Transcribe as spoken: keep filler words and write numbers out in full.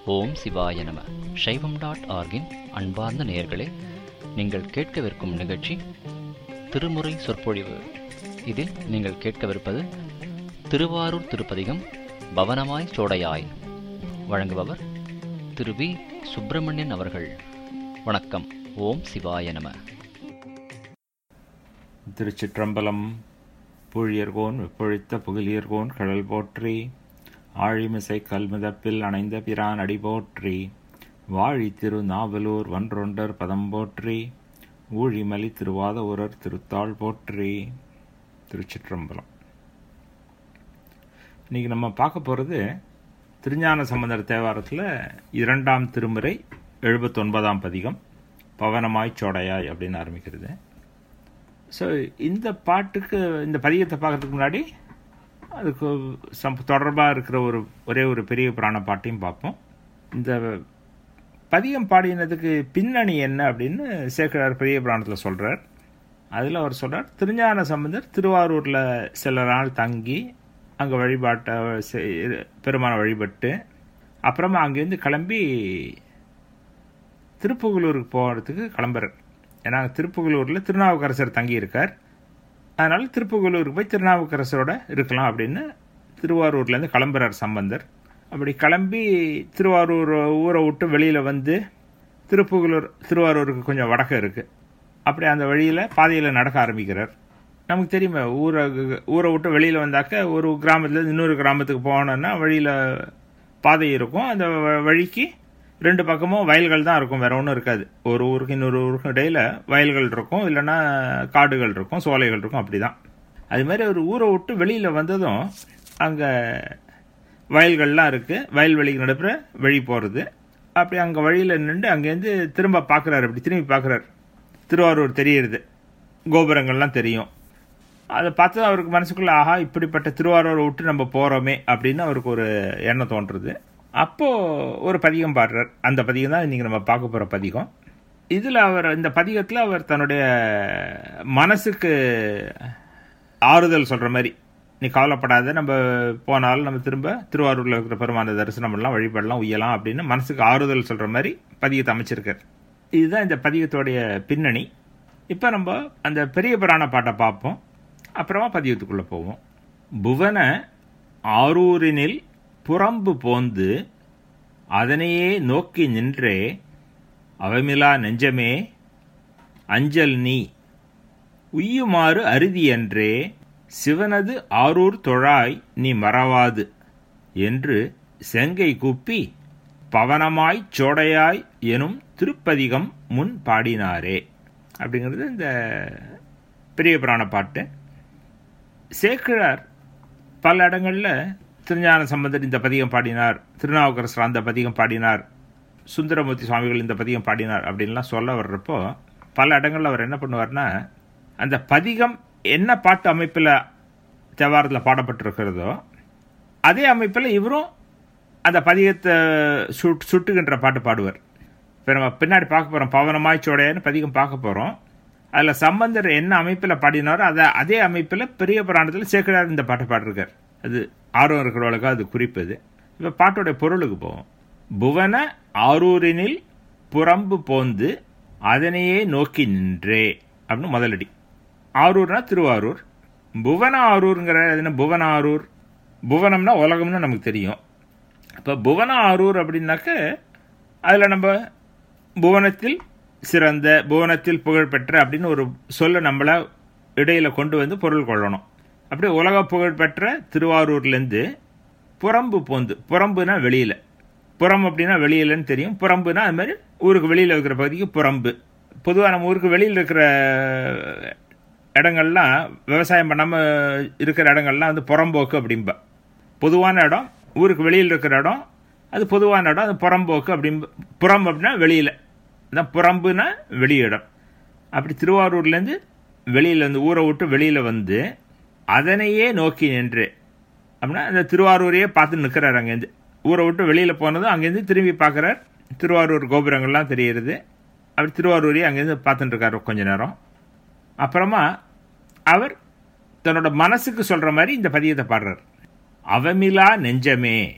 ஓம் சிவாய நம. சைவம் டாட் ஆர்கின் அன்பார்ந்த நேயர்களே, நீங்கள் கேட்கவிருக்கும் நிகழ்ச்சி திருமுறை சொற்பொழிவு. இதில் நீங்கள் கேட்கவிருப்பது திருவாரூர் திருப்பதிகம் பவனமாய் சோடையாய். வழங்குபவர் திரு வி சுப்பிரமணியன் அவர்கள். வணக்கம். ஓம் சிவாய நம. திருச்சிற்றம்பலம். புழியர்கோன் வெப்பொழித்த புகழியர்கோன் கடல் போற்றி, ஆழிமிசை கல்முதப்பில் அணைந்த பிரான் அடி போற்றி, வாழி திரு நாவலூர் வன்றொண்டர் பதம் போற்றி, ஊழிமலி திருவாத ஊரர் திருத்தாள் போற்றி. திருச்சிற்றம்பலம். இன்னைக்கு நம்ம பார்க்க போகிறது திருஞான சம்பந்தர் தேவாரத்தில் இரண்டாம் திருமுறை எழுபத்தொன்பதாம் பதிகம் பவனமாய் சோடையாய் அப்படின்னு ஆரம்பிக்கிறது. ஸோ இந்த பாட்டுக்கு, இந்த பதிகத்தை பார்க்கறதுக்கு முன்னாடி அதுக்கு சம் தொடர்பாக இருக்கிற ஒரு ஒரே ஒரு பெரிய புராண பாட்டையும் பார்ப்போம். இந்த பதிகம் பாடினதுக்கு பின்னணி என்ன அப்படின்னு சேக்கிழார் பெரிய புராணத்தில் சொல்கிறார். அதில் அவர் சொல்கிறார், திருஞான சம்பந்தர் திருவாரூரில் சில நாள் தங்கி அங்கே வழிபாட்டை பெருமான வழிபட்டு அப்புறமா அங்கேருந்து கிளம்பி திருப்புகலூருக்கு போகிறதுக்கு கிளம்புறார். ஏன்னா திருப்புகலூரில் திருநாவுக்கரசர் தங்கியிருக்கார். அதனால் திருப்புகலூருக்கு போய் திருநாவுக்கரசரோட இருக்கலாம் அப்படின்னு திருவாரூர்லேருந்து கிளம்புறார் சம்பந்தர். அப்படி கிளம்பி திருவாரூர் ஊரை விட்டு வெளியில் வந்து திருப்புகலூர் திருவாரூருக்கு கொஞ்சம் வடக்கு இருக்குது. அப்படி அந்த வழியில் பாதையில் நடக்க ஆரம்பிக்கிறார். நமக்கு தெரியுமே, ஊரை ஊரை விட்டு வெளியில் வந்தாக்க ஒரு கிராமத்துலேருந்து இன்னொரு கிராமத்துக்கு போனோன்னா வழியில் பாதை இருக்கும். அந்த வழிக்கு ரெண்டு பக்கமும் வயல்கள் தான் இருக்கும், வேற ஒன்றும் இருக்காது. ஒரு ஊருக்கு இன்னொரு ஊருக்கு இடையில் வயல்கள் இருக்கும், இல்லைன்னா காடுகள் இருக்கும், சோலைகள் இருக்கும். அப்படி தான். அது மாதிரி ஒரு ஊரை விட்டு வெளியில் வந்ததும் அங்கே வயல்கள்லாம் இருக்குது. வயல்வெளிக்கு நடுப்புற வழி போகிறது. அப்படி அங்கே வழியில் நின்று அங்கேருந்து திரும்ப பார்க்குறாரு. அப்படி திரும்பி பார்க்குறாரு. திருவாரூர் தெரியுது, கோபுரங்கள்லாம் தெரியும். அதை பார்த்து அவருக்கு மனசுக்குள்ளே, ஆஹா, இப்படிப்பட்ட திருவாரூரை விட்டு நம்ம போகிறோமே அப்படின்னு அவருக்கு ஒரு எண்ணம் தோன்றுறது. அப்போது ஒரு பதிகம் பாடுறார். அந்த பதிகம் தான் இன்றைக்கி நம்ம பார்க்க போகிற பதிகம். இதில் அவர், இந்த பதிகத்தில் அவர் தன்னுடைய மனசுக்கு ஆறுதல் சொல்கிற மாதிரி, நீ கவலைப்படாத, நம்ம போனாலும் நம்ம திரும்ப திருவாரூரில் இருக்கிற பெருமான தரிசனம் எல்லாம் வழிபடலாம், உய்யலாம் அப்படின்னு மனசுக்கு ஆறுதல் சொல்கிற மாதிரி பதிகத்தை அமைச்சிருக்கார். இதுதான் இந்த பதிகத்தோடைய பின்னணி. இப்போ நம்ம அந்த பெரிய புராண பாட்டை பார்ப்போம், அப்புறமா பதிகத்துக்குள்ளே போவோம். புவன ஆரூரினில் புறம்பு போந்து அதனையே நோக்கி நின்றே, அவமிலா நெஞ்சமே அஞ்சல் நீ உய்யுமாறு அருதியன்றே, சிவனது ஆரூர் தொழாய் நீ மறவாது என்று செங்கை கூப்பி பவனமாய் சோடையாய் எனும் திருப்பதிகம் முன் பாடினாரே. அப்படிங்கிறது இந்த பெரிய புராண பாட்டு. சேக்கிழார் பல இடங்களில் திருஞான சம்பந்தர் இந்த பதிகம் பாடினார், திருநாவுக்கரசர் அந்த பதிகம் பாடினார், சுந்தரமூர்த்தி சுவாமிகள் இந்த பதிகம் பாடினார் அப்படின்லாம் சொல்ல வர்றப்போ பல இடங்களில் அவர் என்ன பண்ணுவார்னா, அந்த பதிகம் என்ன பாட்டு அமைப்பில் தேவாரத்தில் பாடப்பட்டிருக்கிறதோ அதே அமைப்பில் இவரும் அந்த பதிகத்தை சுட் சுட்டுகின்ற பாட்டு பாடுவார். இப்போ நம்ம பின்னாடி பார்க்க போகிறோம், பவனமாய் சோடையான்னு பதிகம் பார்க்க போகிறோம். அதில் சம்பந்தர் என்ன அமைப்பில் பாடினாரோ அதை அதே அமைப்பில் பெரிய புராணத்தில் சேக்கிழார் இந்த பாட்டை பாடிருக்கார். அது ஆர்வம் இருக்கிறவளுக்கு அது குறிப்பது. இப்போ பாட்டோடைய பொருளுக்கு போவோம். புவன ஆரூரினில் புறம்பு போந்து அதனையே நோக்கி நின்றே அப்படின்னு முதலடி. ஆரூர்னா திருவாரூர். புவன ஆரூருங்கிற என்ன, புவன ஆரூர், புவனம்னா உலகம்னு நமக்கு தெரியும். இப்போ புவன ஆரூர் அப்படின்னாக்க அதில் நம்ம புவனத்தில் சிறந்த, புவனத்தில் புகழ்பெற்ற அப்படின்னு ஒரு சொல்ல நம்மள இடையில் கொண்டு வந்து பொருள் கொள்ளணும். அப்படியே உலக புகழ்பெற்ற திருவாரூர்லேருந்து புறம்பு போந்து, புறம்புனா வெளியில், புறம் அப்படின்னா வெளியிலன்னு தெரியும், புறம்புனா அது மாதிரி ஊருக்கு வெளியில் இருக்கிற பகுதிக்கு புறம்பு. பொதுவாக நம்ம ஊருக்கு வெளியில் இருக்கிற இடங்கள்லாம், விவசாயம் பண்ணாமல் இருக்கிற இடங்கள்லாம் வந்து புறம்போக்கு அப்படின்பா. பொதுவான இடம், ஊருக்கு வெளியில் இருக்கிற இடம் அது பொதுவான இடம், அது புறம்போக்கு அப்படின்ப. புறம் அப்படின்னா வெளியில் தான், புறம்புனா வெளியிடம். அப்படி திருவாரூர்லேருந்து வெளியில் வந்து ஊரை விட்டு வெளியில் வந்து அதனையே நோக்கி நின்று அப்படின்னா அந்த திருவாரூரையே பார்த்து நிற்கிறார். அங்கேருந்து ஊரை விட்டு வெளியில் போனதும் அங்கேருந்து திரும்பி பார்க்குறார். திருவாரூர் கோபுரங்கள்லாம் தெரிகிறது. அப்படி திருவாரூரையே அங்கேருந்து பார்த்துட்டு இருக்கார் கொஞ்ச நேரம். அப்புறமா அவர் தன்னோட மனசுக்கு சொல்கிற மாதிரி இந்த பதியத்தை பாடுறார். அவமிலா நெஞ்சமே